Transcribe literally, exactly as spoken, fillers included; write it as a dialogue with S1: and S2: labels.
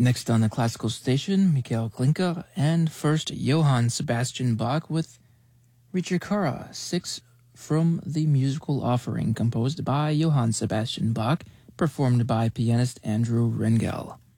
S1: Next on the classical station, Mikhail Glinka, and first Johann Sebastian Bach with Ricercara, six from the musical offering composed by Johann Sebastian Bach, performed by pianist Andrew Rengel.